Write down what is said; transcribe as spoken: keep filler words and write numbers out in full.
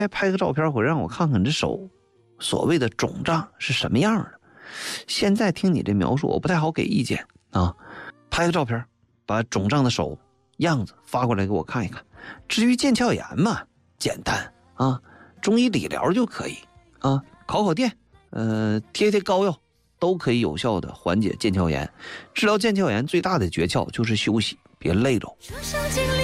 拍个照片回来让我看看这手所谓的肿胀是什么样的。现在听你这描述，我不太好给意见啊。拍个照片，把肿胀的手样子发过来给我看一看。至于腱鞘炎嘛，简单啊，中医理疗就可以啊，烤烤电，呃，贴贴膏药，都可以有效的缓解腱鞘炎。治疗腱鞘炎最大的诀窍就是休息，别累着。